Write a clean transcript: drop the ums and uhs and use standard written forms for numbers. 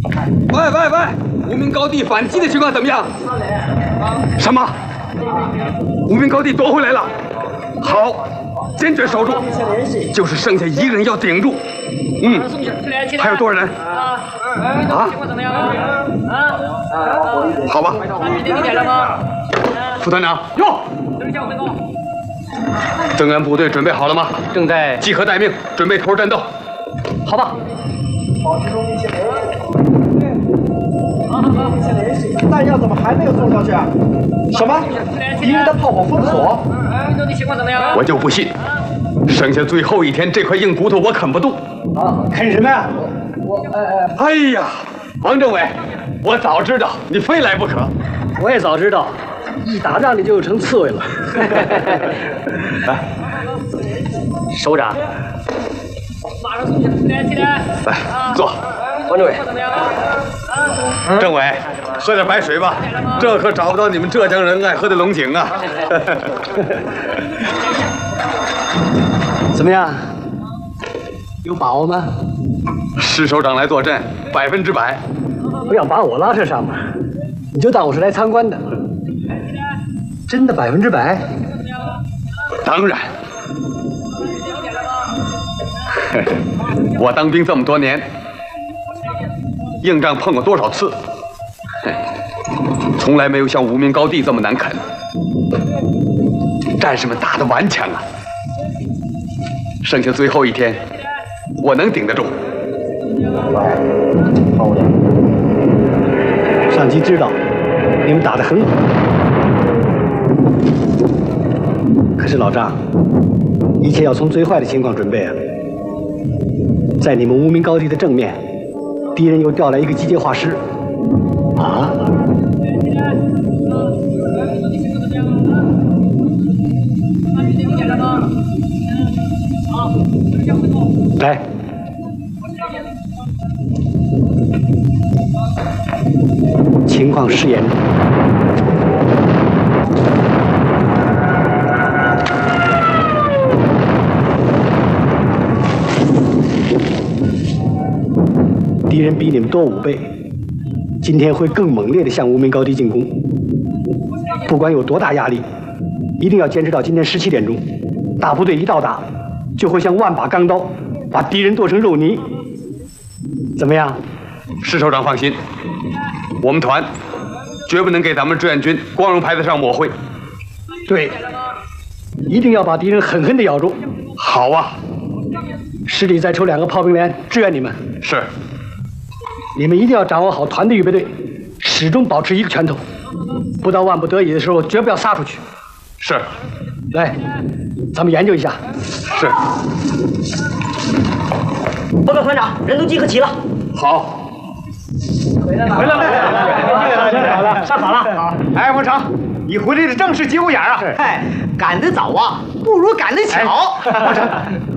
喂！无名高地反击的情况怎么样？什么？无名高地夺回来了？好，坚决守住，就是剩下一个人要顶住。还有多少人？好吧。副团长，哟，增援部队准备好了吗？ 正在集合待命，准备投入战斗。 好吧。 弹药怎么还没有送上去啊？什么？敌人的炮火封锁？ 我就不信，剩下最后一天这块硬骨头我啃不动。 啃什么呀？ 哎呀，王政委，我早知道你非来不可。 我也早知道，一打仗你就成刺猬了。 来， 首长， 来坐。 王政委， 政委，喝点白水吧，这可找不到你们浙江人爱喝的龙井啊。 怎么样？有把握吗？ 施首长来坐镇，100%。 不要把我拉扯上嘛，你就当我是来参观的。真的100%？ 当然。我当兵这么多年，硬仗碰过多少次，从来没有像无名高地这么难啃。战士们打得顽强啊！剩下最后一天，我能顶得住。 上级知道你们打得很好，可是老张，一切要从最坏的情况准备啊！在你们无名高地的正面，敌人又调来一个机械化师。啊！来，情况失严重。敌人比你们多5倍，今天会更猛烈地向无名高地进攻。不管有多大压力，一定要坚持到今天17点钟。大部队一到达，就会像万把钢刀，把敌人剁成肉泥。怎么样？ 施首长放心，我们团绝不能给咱们志愿军光荣牌子上抹灰。 对，一定要把敌人狠狠地咬住。 好啊， 师里再抽2个炮兵连支援你们。 是。 你们一定要掌握好团队预备队，始终保持一个拳头，不到万不得已的时候绝不要撒出去。 是。 来，咱们研究一下。 是。 报告团长，人都集合齐了。 好。 回来了，上好了。好。哎，王成，你回来的正是节骨眼啊！ 嗨，赶得早啊，不如赶得巧。 王成，